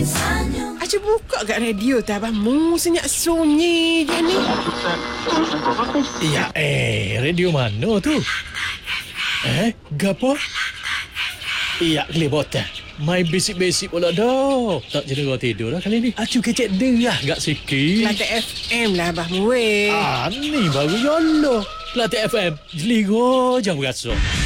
Acu buka kat radio tak abang. Senyap sunyi je ni. Ya radio mana tu? Gapo? Ya, kelibatan. Main basic-basic pula dah. Tak jadi kau tidur dah kali ni. Acu kecek derah gak sikit. Kelantan FM lah abang weh. Ni baru yolo. Kelantan FM. Jeligo jam berasa.